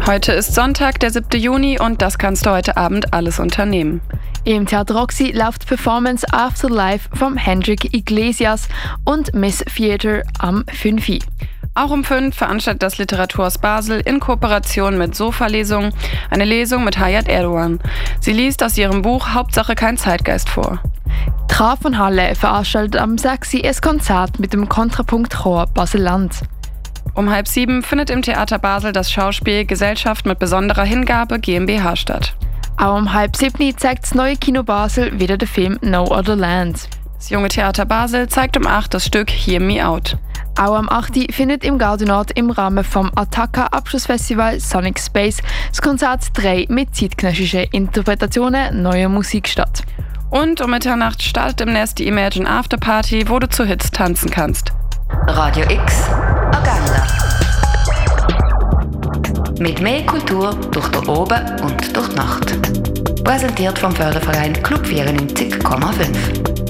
Heute ist Sonntag, der 7. Juni und das kannst du heute Abend alles unternehmen. Im Theater Roxy läuft die Performance Afterlife von Hendrik Iglesias und Miss Theater am 5 Uhr. Auch um 5 veranstaltet das Literaturhaus Basel in Kooperation mit Sofa-Lesung eine Lesung mit Hayat Erdogan. Sie liest aus ihrem Buch Hauptsache kein Zeitgeist vor. Die K von Halle veranstaltet am 6. Uhr ein Konzert mit dem Kontrapunkt Chor Basel-Land. Um 6:30 findet im Theater Basel das Schauspiel Gesellschaft mit besonderer Hingabe GmbH statt. Auch um 6:30 zeigt das neue Kino Basel wieder den Film No Other Land. Das Junge Theater Basel zeigt um 8 das Stück Hear Me Out. Auch am 8. findet im Gardonat im Rahmen vom Attacca Abschlussfestival Sonic Space das Konzert 3 mit zeitgenössischen Interpretationen neuer Musik statt. Und um Mitternacht startet im Nest die Imagine After Party, wo du zu Hits tanzen kannst. Radio X Agenda. Mit mehr Kultur durch den Oben und durch die Nacht. Präsentiert vom Förderverein Club 94,5.